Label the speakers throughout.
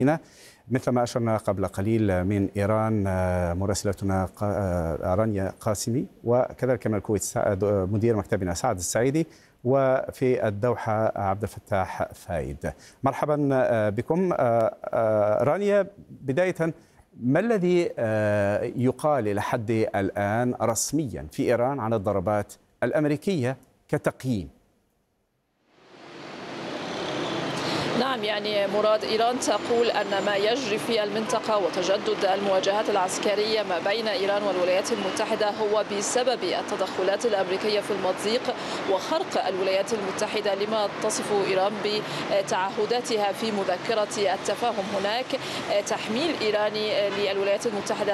Speaker 1: هنا مثل ما أشرنا قبل قليل من إيران مراسلتنا رانيا قاسمي، وكذلك من الكويت مدير مكتبنا سعد السعيدي، وفي الدوحة عبد الفتاح فايد. مرحبا بكم. رانيا، بداية ما الذي يقال إلى حد الآن رسميا في إيران عن الضربات الأمريكية كتقييم؟
Speaker 2: نعم، يعني مراد، إيران تقول أن ما يجري في المنطقة وتجدد المواجهات العسكرية ما بين إيران والولايات المتحدة هو بسبب التدخلات الأمريكية في المضيق وخرق الولايات المتحدة لما تصف إيران بتعهداتها في مذكرة التفاهم. هناك تحميل إيراني للولايات المتحدة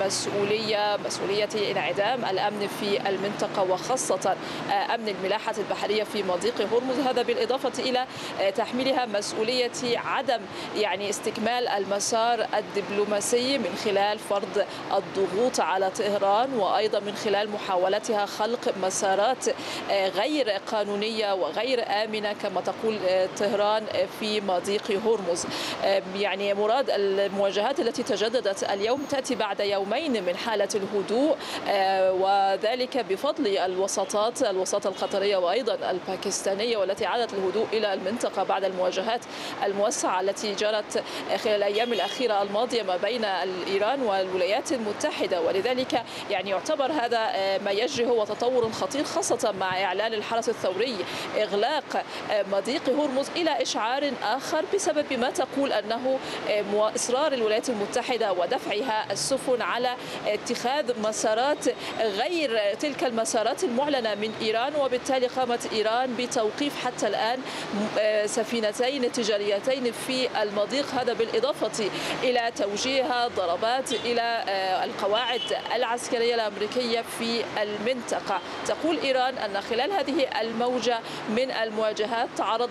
Speaker 2: مسؤولية انعدام الأمن في المنطقة، وخاصة أمن الملاحة البحرية في مضيق هرمز، هذا بالإضافة إلى تحميلها مسؤولية عدم استكمال المسار الدبلوماسي من خلال فرض الضغوط على طهران، وأيضا من خلال محاولتها خلق مسارات غير قانونية وغير آمنة كما تقول طهران في مضيق هرمز. يعني مراد، المواجهات التي تجددت اليوم تأتي بعد يومين من حالة الهدوء، وذلك بفضل الوساطة القطرية وأيضا الباكستانية، والتي عادت الهدوء إلى المنطقة بعد المواجهات الموسعة التي جرت خلال الأيام الأخيرة الماضية ما بين إيران والولايات المتحدة. ولذلك يعتبر هذا ما يجري هو تطور خطير، خاصة مع إعلان الحرس الثوري إغلاق مضيق هرمز إلى إشعار آخر بسبب ما تقول أنه إصرار الولايات المتحدة ودفعها السفن على اتخاذ مسارات غير تلك المسارات المعلنة من إيران، وبالتالي قامت إيران بتوقيف حتى الآن سفينتين تجاريتين في المضيق، هذا بالإضافة إلى توجيه ضربات إلى القواعد العسكرية الأمريكية في المنطقة. تقول إيران أن خلال هذه الموجة من المواجهات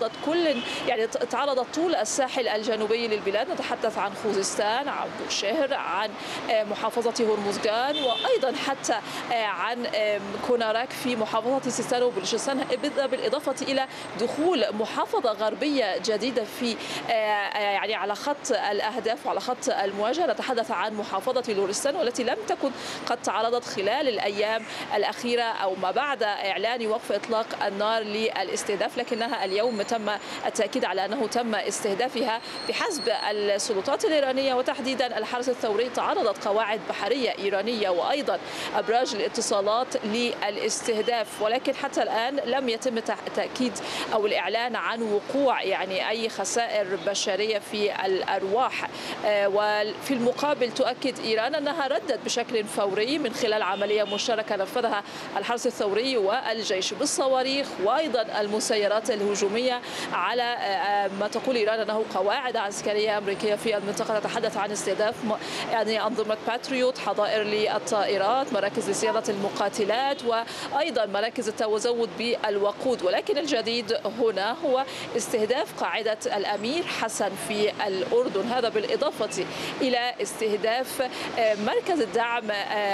Speaker 2: تعرضت طول الساحل الجنوبي للبلاد، نتحدث عن خوزستان، عن بوشهر، عن محافظة هرمزغان، وأيضا حتى عن كوناراك في محافظة سيستان وبلوشستان، بالإضافة إلى دخول محافظة غربية جديدة في على خط الأهداف وعلى خط المواجهة. نتحدث عن محافظة لورستان، والتي لم تكن قد تعرضت خلال الأيام الأخيرة أو ما بعد إعلان وقف إطلاق النار للاستهداف، لكنها اليوم تم التأكيد على أنه تم استهدافها بحسب السلطات الإيرانية، وتحديدا الحرس الثوري تعرضت قواعد بحرية إيرانية وأيضا أبراج الاتصالات للاستهداف، ولكن حتى الآن لم يتم تأكيد أو الإعلان عن وقوع أي خسائر بشرية في الأرواح. وفي المقابل تؤكد إيران أنها ردت بشكل فوري من خلال عملية مشتركة نفذها الحرس الثوري والجيش بالصواريخ وأيضا المسيرات الهجومية على ما تقول إيران أنه قواعد عسكرية أمريكية في المنطقة. تتحدث عن استهداف أنظمة باتريوت، حظائر للطائرات، مراكز لصيانة المقاتلات، وأيضا مراكز التزود بالوقود. ولكن الجديد هنا هو استهداف قاعدة الأمير حسن في الأردن، هذا بالإضافة إلى استهداف مركز الدعم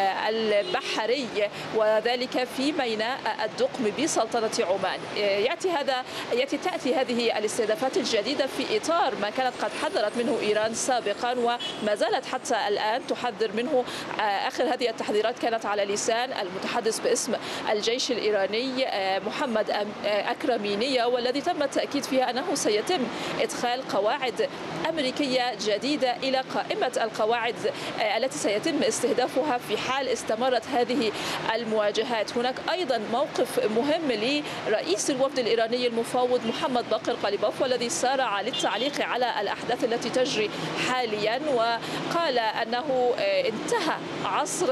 Speaker 2: البحري وذلك في ميناء الدقم بسلطنة عمان. تأتي هذه الاستهدافات الجديدة في إطار ما كانت قد حذرت منه إيران سابقا، وما زالت حتى الآن تحذر منه. آخر هذه التحذيرات كانت على لسان المتحدث باسم الجيش الإيراني محمد أكرمينية، والذي تم التأكيد فيها أنه سيتم إدخال قواعد أمريكية جديدة إلى قائمة القواعد التي سيتم استهدافها في حال استمرت هذه المواجهات. هناك أيضا موقف مهم لرئيس الوفد الإيراني المفاوض محمد باقر قليباف، والذي سارع للتعليق على الأحداث التي تجري حاليا، وقال أنه انتهى عصر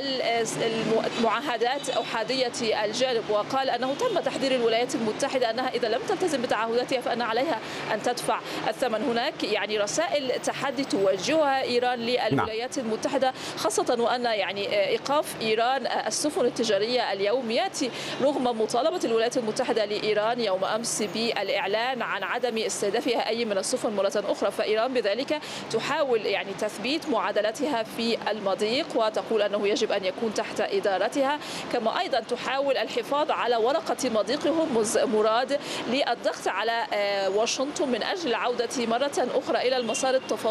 Speaker 2: المعاهدات أحادية الجانب، وقال أنه تم تحذير الولايات المتحدة أنها إذا لم تلتزم بتعهداتها فأن عليها أن تدفع الثمن. هناك رسائل تحدي توجهها إيران للولايات المتحدة، خاصة وأن إيقاف إيران السفن التجارية اليوم يأتي رغم مطالبة الولايات المتحدة لإيران يوم أمس بالإعلان عن عدم استهدافها أي من السفن مرة أخرى. فإيران بذلك تحاول تثبيت معادلتها في المضيق، وتقول أنه يجب أن يكون تحت إدارتها، كما أيضا تحاول الحفاظ على ورقة مضيق هرمز مراد للضغط على واشنطن من أجل العودة مرة أخرى إلى المسار التفاوضي